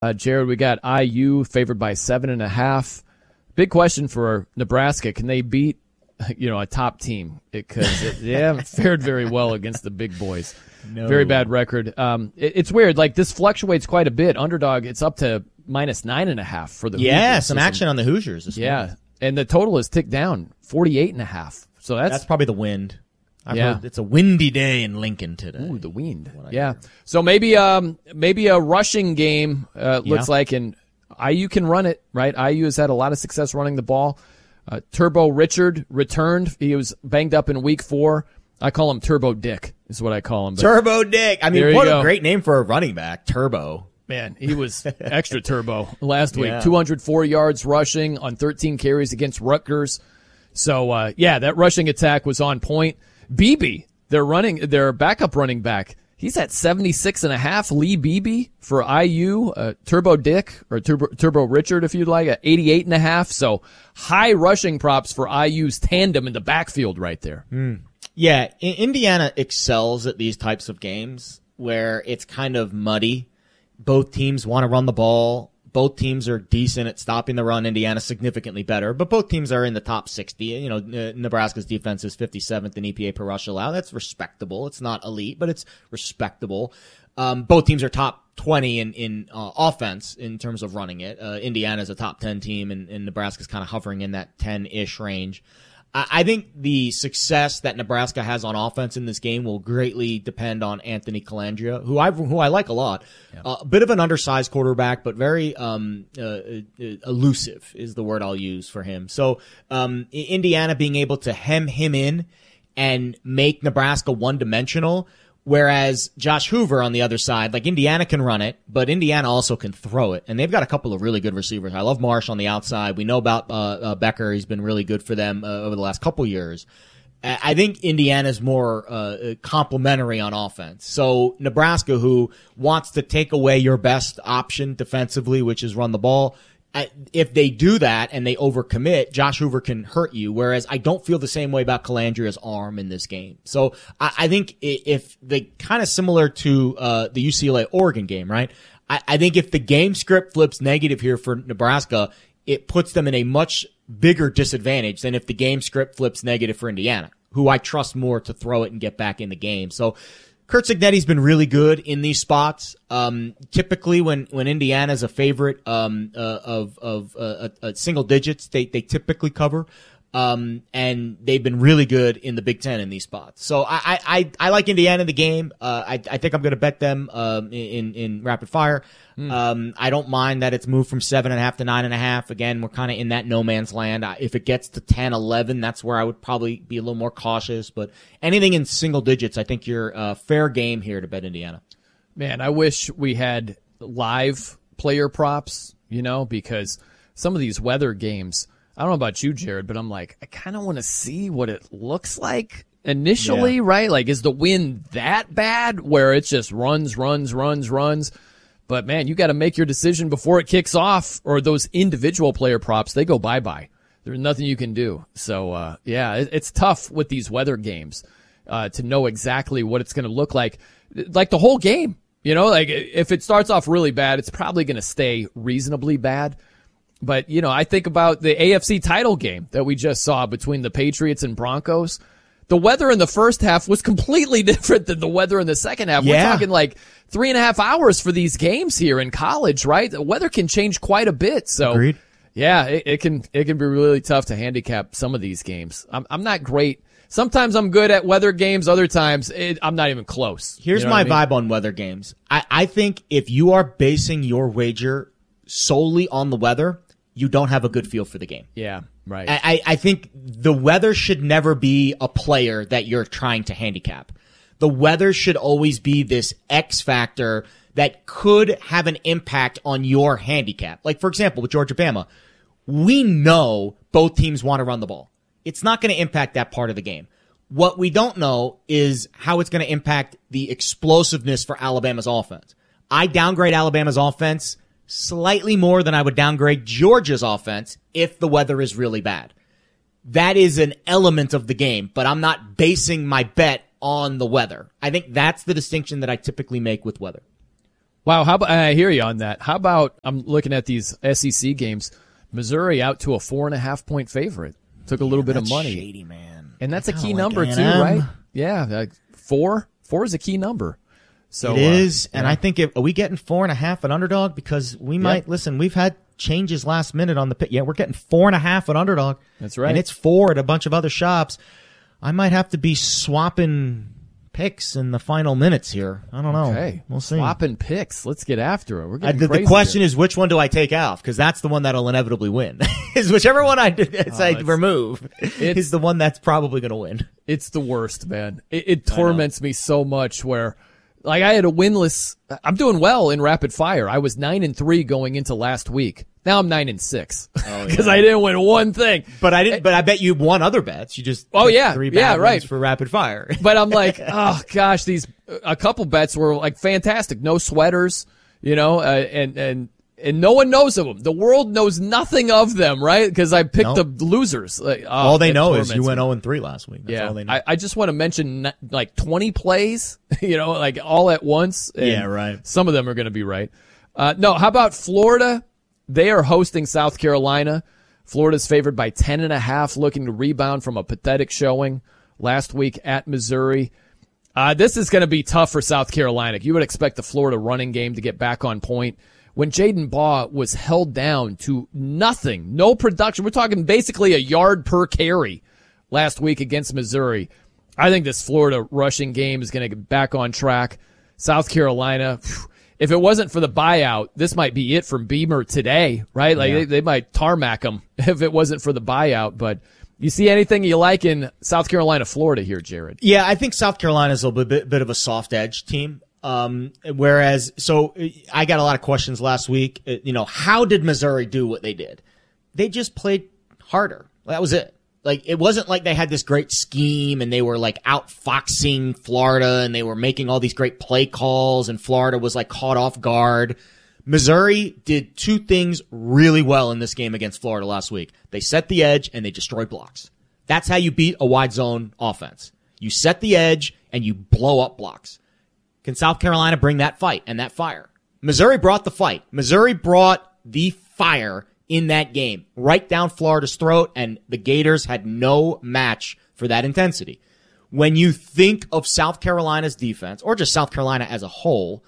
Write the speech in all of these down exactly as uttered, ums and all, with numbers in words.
Uh, Jared, we got I U favored by seven and a half. Big question for Nebraska. Can they beat, you know, a top team? Because it, they haven't fared very well against the big boys. No. Very bad record. Um, it, it's weird. Like, this fluctuates quite a bit. Underdog, it's up to minus nine and a half for the Yeah, Hoosiers. some action on the Hoosiers this Yeah, morning. and the total is ticked down, forty-eight and a half. So that's, That's probably the wind. I've Yeah. heard it's a windy day in Lincoln today. Ooh, the wind. Yeah. So maybe um maybe a rushing game uh, looks Yeah. like, and I U can run it, right? I U has had a lot of success running the ball. Uh, Turbo Richard returned. He was banged up in week four. I call him Turbo Dick is what I call him. But Turbo Dick. I There mean, you what a go. great name for a running back, Turbo. man, he was extra turbo last week. Yeah. two hundred four yards rushing on thirteen carries against Rutgers. So, uh, yeah, that rushing attack was on point. Beebe, their running, their backup running back, he's at seventy-six and a half. Lee Beebe for I U, uh, Turbo Dick or Turbo, Turbo Richard, if you'd like, at eighty-eight and a half. So high rushing props for I U's tandem in the backfield right there. Mm. Yeah, I- Indiana excels at these types of games where it's kind of muddy. Both teams want to run the ball. Both teams are decent at stopping the run. Indiana significantly better, but both teams are in the top sixty. You know, Nebraska's defense is fifty-seventh in E P A per rush allowed. That's respectable. It's not elite, but it's respectable. Um, both teams are top twenty in, in uh, offense in terms of running it. Uh, Indiana's a top ten team, and, and Nebraska's kind of hovering in that ten-ish range. I think the success that Nebraska has on offense in this game will greatly depend on Anthony Calandria, who I who I like a lot. Yeah. Uh, a bit of an undersized quarterback, but very um, uh, uh, elusive is the word I'll use for him. So um, Indiana being able to hem him in and make Nebraska one-dimensional, whereas Josh Hoover on the other side, like Indiana can run it, but Indiana also can throw it. And they've got a couple of really good receivers. I love Marsh on the outside. We know about uh, uh, Becker. He's been really good for them uh, over the last couple years. I think Indiana's more uh, complimentary on offense. So Nebraska, who wants to take away your best option defensively, which is run the ball, if they do that and they overcommit, Josh Hoover can hurt you, whereas I don't feel the same way about Calandria's arm in this game. So I, I think if they kind of similar to uh the U C L A-Oregon game, right? I, I think if the game script flips negative here for Nebraska, it puts them in a much bigger disadvantage than if the game script flips negative for Indiana, who I trust more to throw it and get back in the game. So Kurt Cignetti's been really good in these spots. Um, typically, when when Indiana's a favorite um, uh, of of uh, uh, single digits, they they typically cover, um, and they've been really good in the Big Ten in these spots. So I I I like Indiana in the game. Uh, I I think I'm going to bet them um, in in rapid fire. Mm. Um, I don't mind that it's moved from seven and a half to nine and a half. Again, we're kind of in that no man's land. If it gets to ten, eleven, that's where I would probably be a little more cautious. But anything in single digits, I think you're uh, fair game here to bet Indiana. Man, I wish we had live player props, you know, because some of these weather games, I don't know about you, Jared, but I'm like, I kind of want to see what it looks like initially, yeah. right? Like, is the wind that bad where it just runs, runs, runs, runs? But, man, you got to make your decision before it kicks off, or those individual player props, they go bye-bye. There's nothing you can do. So, uh, yeah, it, it's tough with these weather games uh, to know exactly what it's going to look like. Like the whole game, you know, like if it starts off really bad, it's probably going to stay reasonably bad. But, you know, I think about the A F C title game that we just saw between the Patriots and Broncos. The weather in the first half was completely different than the weather in the second half. Yeah. We're talking like three and a half hours for these games here in college, right? The weather can change quite a bit. So, Agreed. yeah, it, it can it can be really tough to handicap some of these games. I'm I'm not great. Sometimes I'm good at weather games. Other times it, I'm not even close. Here's you know my I mean? vibe on weather games. I, I think if you are basing your wager solely on the weather, you don't have a good feel for the game. Yeah, right. I, I think the weather should never be a player that you're trying to handicap. The weather should always be this X factor that could have an impact on your handicap. Like, for example, with Georgia Bama, we know both teams want to run the ball. It's not going to impact that part of the game. What we don't know is how it's going to impact the explosiveness for Alabama's offense. I downgrade Alabama's offense slightly more than I would downgrade Georgia's offense if the weather is really bad. That is an element of the game, but I'm not basing my bet on the weather. I think that's the distinction that I typically make with weather. Wow, how about, I hear you on that. How about, I'm looking at these S E C games, Missouri out to a four and a half point favorite. Took a little bit of money. Shady, man. And that's a key like number A and too, M. right? Yeah, like four. Four is a key number. So It is, uh, and yeah. I think if, are we getting four and a half an underdog? Because we might, listen, we've had changes last minute on the pick. Yeah, we're getting four and a half an underdog. That's right. And it's four at a bunch of other shops. I might have to be swapping picks in the final minutes here. I don't know. Okay, We'll see. Swapping picks. Let's get after it. We're Uh, getting the, crazy the question here. is, which one do I take off? Because that's the one that'll inevitably win. is whichever one I decide Oh, to it's- remove it's- is the one that's probably going to win. It's the worst, man. It, it torments me so much where, like, I had a winless. I'm doing well in rapid fire. I was nine and three going into last week. Now I'm nine and six because I didn't win one thing. But I didn't. But I bet you won other bets. You just Oh, picked yeah. three bad Yeah, ones right. for rapid fire. But I'm like, oh gosh, these a couple bets were like fantastic. No sweaters, you know, uh, and and and no one knows of them. The world knows nothing of them, right? Because I picked Nope. the losers. Like, oh, all they it know is torments you went me. zero and three last week. That's Yeah, all they know. I, I just want to mention n- like twenty plays, you know, like all at once. and Yeah, right. Some of them are going to be right. Uh, no, how about Florida? They are hosting South Carolina. Florida's favored by ten and a half, looking to rebound from a pathetic showing last week at Missouri. Uh, this is going to be tough for South Carolina. You would expect the Florida running game to get back on point. When Jaden Baugh was held down to nothing, no production, we're talking basically a yard per carry last week against Missouri. I think this Florida rushing game is going to get back on track. South Carolina, phew, if it wasn't for the buyout, this might be it from Beamer today, right? Like Yeah. they, they might tarmac them if it wasn't for the buyout. But you see anything you like in South Carolina, Florida here, Jared? Yeah, I think South Carolina's a bit, bit of a soft edge team. Um, whereas, so I got a lot of questions last week. Uh, You know, how did Missouri do what they did? They just played harder. That was it. Like, it wasn't like they had this great scheme and they were like outfoxing Florida and they were making all these great play calls and Florida was like caught off guard. Missouri did two things really well in this game against Florida last week. They set the edge and they destroyed blocks. That's how you beat a wide zone offense. You set the edge and you blow up blocks. Can South Carolina bring that fight and that fire? Missouri brought the fight. Missouri brought the fire in that game, right down Florida's throat, and the Gators had no match for that intensity. When you think of South Carolina's defense, or just South Carolina as a whole,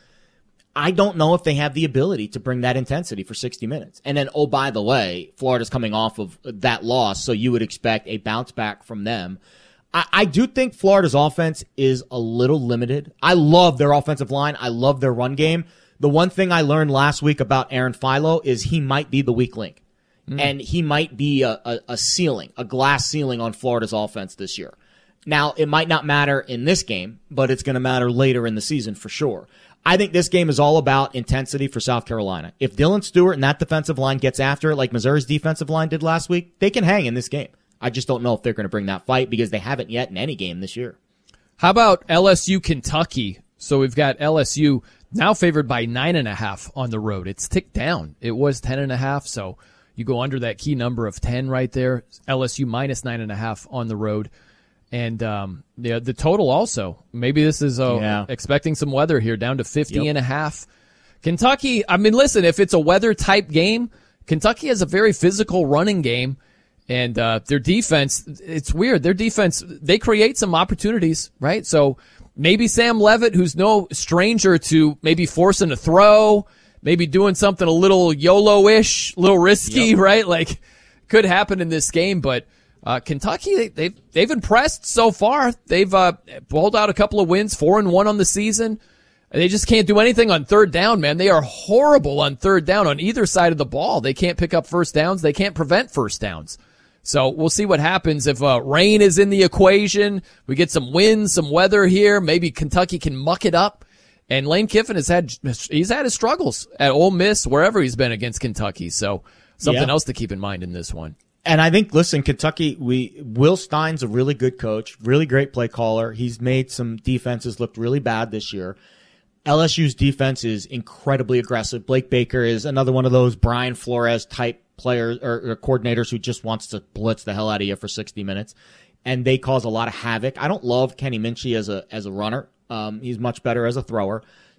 I don't know if they have the ability to bring that intensity for sixty minutes. And then, oh, by the way, Florida's coming off of that loss, so you would expect a bounce back from them. I, I do think Florida's offense is a little limited. I love their offensive line. I love their run game. The one thing I learned last week about Aaron Philo is he might be the weak link. Mm. And he might be a, a, a ceiling, a glass ceiling on Florida's offense this year. Now, it might not matter in this game, but it's going to matter later in the season for sure. I think this game is all about intensity for South Carolina. If Dylan Stewart and that defensive line gets after it like Missouri's defensive line did last week, they can hang in this game. I just don't know if they're going to bring that fight because they haven't yet in any game this year. How about L S U Kentucky? So we've got L S U now favored by nine and a half on the road. It's ticked down. It was ten and a half. So you go under that key number of ten right there. L S U minus nine and a half on the road. And um, the the total also. Maybe this is uh, Yeah. expecting some weather here, down to fifty Yep. and a half. Kentucky, I mean, listen, if it's a weather type game, Kentucky has a very physical running game. And uh, their defense, it's weird. Their defense, they create some opportunities, right? So maybe Sam Levitt, who's no stranger to maybe forcing a throw, maybe doing something a little YOLO-ish, a little risky, Yep. right? Like, could happen in this game. But uh, Kentucky, they, they've they've impressed so far. They've uh, pulled out a couple of wins, four and one on the season. They just can't do anything on third down, man. They are horrible on third down on either side of the ball. They can't pick up first downs. They can't prevent first downs. So we'll see what happens if uh, rain is in the equation. We get some wind, some weather here. Maybe Kentucky can muck it up. And Lane Kiffin has had he's had his struggles at Ole Miss, wherever he's been against Kentucky. So something Yeah. else to keep in mind in this one. And I think, listen, Kentucky, we Will Stein's a really good coach, really great play caller. He's made some defenses look really bad this year. L S U's defense is incredibly aggressive. Blake Baker is another one of those Brian Flores type players or, or coordinators who just wants to blitz the hell out of you for sixty minutes. And they cause a lot of havoc. I don't love Kenny Minchie as a as a runner. Um, he's much better as a thrower.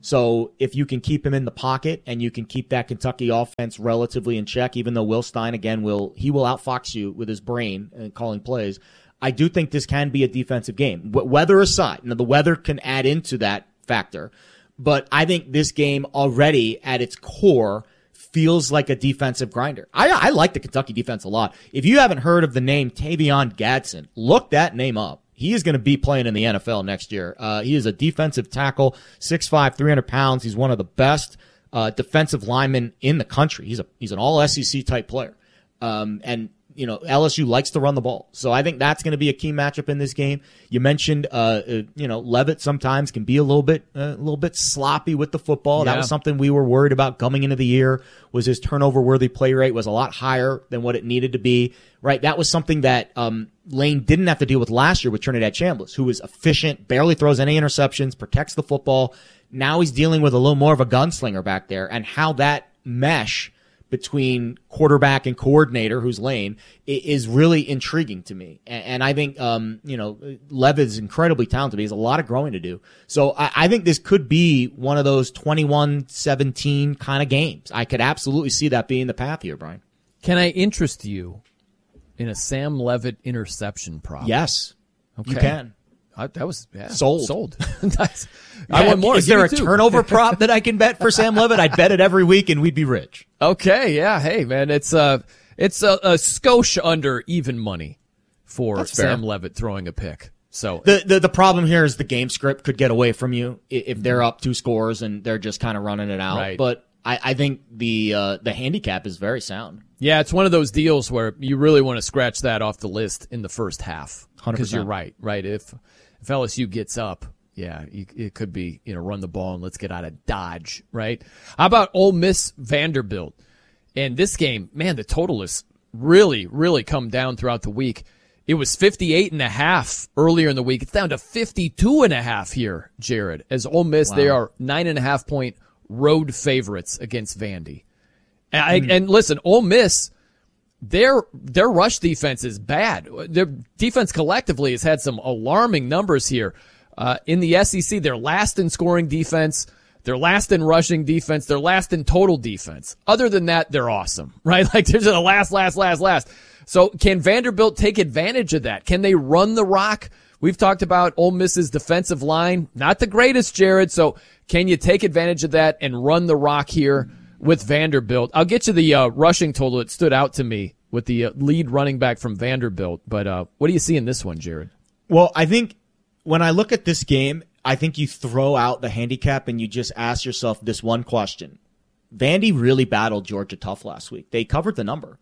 So if you can keep him in the pocket and you can keep that Kentucky offense relatively in check, even though Will Stein, again, will he will outfox you with his brain and calling plays, I do think this can be a defensive game. Weather aside, now the weather can add into that factor, but I think this game already at its core feels like a defensive grinder. I, I like the Kentucky defense a lot. If you haven't heard of the name Tavion Gadsden, look that name up. He is going to be playing in the N F L next year. Uh, he is a defensive tackle, six five, three hundred pounds. He's one of the best uh, defensive linemen in the country. He's a he's an all S E C type player. Um, and, you know, L S U likes to run the ball. So I think that's going to be a key matchup in this game. You mentioned, uh, uh, you know, Leavitt sometimes can be a little bit uh, a little bit sloppy with the football. Yeah. That was something we were worried about coming into the year, was his turnover-worthy play rate was a lot higher than what it needed to be. Right, that was something that um, Lane didn't have to deal with last year with Trinidad Chambliss, who was efficient, barely throws any interceptions, protects the football. Now he's dealing with a little more of a gunslinger back there, and how that mesh between quarterback and coordinator, who's Lane, is really intriguing to me. And I think, um, you know, Leavitt is incredibly talented. He has a lot of growing to do. So I think this could be one of those twenty-one seventeen kind of games. I could absolutely see that being the path here, Brian. Can I interest you in a Sam Leavitt interception prop? Yes, okay. You can. I, that was yeah, sold. Sold. Nice. I want more. Is Give there a two. turnover prop that I can bet for Sam Leavitt? I'd bet it every week, and we'd be rich. Okay, yeah. Hey, man, it's uh it's a, a skosh under even money for That's fair. Sam Leavitt throwing a pick. So the, the the problem here is the game script could get away from you if they're up two scores and they're just kind of running it out. Right. But I, I think the uh, the handicap is very sound. Yeah, it's one of those deals where you really want to scratch that off the list in the first half. one hundred percent. Because you're right, right? If if L S U gets up, yeah, you, it could be, you know, run the ball and let's get out of Dodge, right? How about Ole Miss Vanderbilt? And this game, man, the total has really, really come down throughout the week. It was fifty-eight and a half earlier in the week. It's down to fifty-two and a half here, Jared. As Ole Miss, wow. They are nine and a half point road favorites against Vandy. And, I, mm. and listen, Ole Miss, their their rush defense is bad. Their defense collectively has had some alarming numbers here. Uh, in the S E C, they're last in scoring defense. They're last in rushing defense. They're last in total defense. Other than that, they're awesome, right? Like, they're just the last, last, last, last. So can Vanderbilt take advantage of that? Can they run the rock? We've talked about Ole Miss's defensive line. Not the greatest, Jared. So can you take advantage of that and run the rock here with Vanderbilt? I'll get you the uh, rushing total. It stood out to me with the uh, lead running back from Vanderbilt. But uh, what do you see in this one, Jared? Well, I think when I look at this game, I think you throw out the handicap and you just ask yourself this one question. Vandy really battled Georgia tough last week. They covered the number.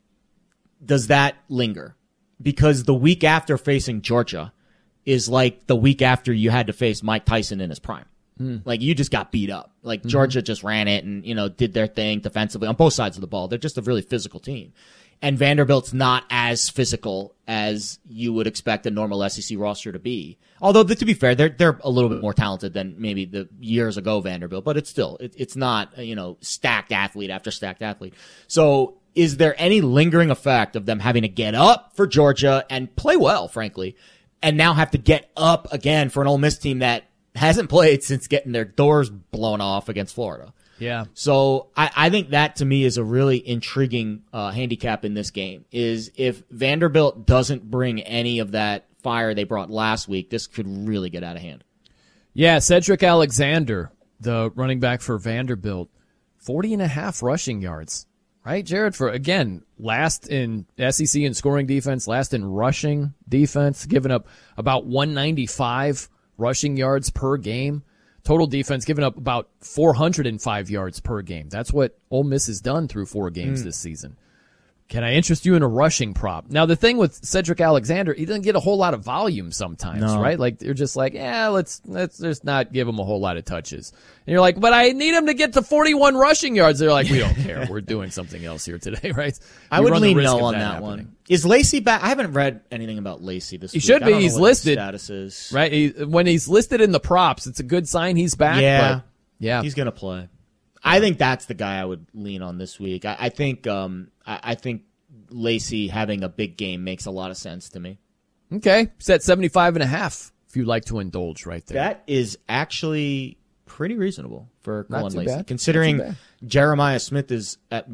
Does that linger? Because the week after facing Georgia is like the week after you had to face Mike Tyson in his prime. Mm. Like, you just got beat up. Like, mm-hmm. Georgia just ran it and, you know, did their thing defensively on both sides of the ball. They're just a really physical team. And Vanderbilt's not as physical as you would expect a normal S E C roster to be. Although, to be fair, they're they're a little bit more talented than maybe the years ago Vanderbilt, but it's still, it, it's not, you know, stacked athlete after stacked athlete. So is there any lingering effect of them having to get up for Georgia and play well, frankly, and now have to get up again for an Ole Miss team that hasn't played since getting their doors blown off against Florida? Yeah. So I, I think that to me is a really intriguing uh, handicap in this game, is if Vanderbilt doesn't bring any of that fire they brought last week, this could really get out of hand. Yeah, Cedric Alexander, the running back for Vanderbilt, forty and a half rushing yards. Right, Jared? For, again, last in S E C in scoring defense, last in rushing defense, giving up about one ninety-five rushing yards per game. Total defense giving up about four hundred five yards per game. That's what Ole Miss has done through four games mm. this season. Can I interest you in a rushing prop? Now, the thing with Cedric Alexander, he doesn't get a whole lot of volume sometimes, no. right? Like, they're just like, yeah, let's let's just not give him a whole lot of touches. And you're like, but I need him to get to forty-one rushing yards. They're like, we don't care. We're doing something else here today, right? I would lean no on that, that one. Is Lacey back? I haven't read anything about Lacey this he week. He should I be. don't know He's what listed. His status is. Right? He, when he's listed in the props, it's a good sign he's back. Yeah. But yeah. He's going to play. I think that's the guy I would lean on this week. I, I think, um, I, I think, Lacey having a big game makes a lot of sense to me. Okay. Set seventy-five and a half if you'd like to indulge right there. That is actually pretty reasonable for Not Cullen too Lacey, bad. considering Not too bad. Jeremiah Smith is at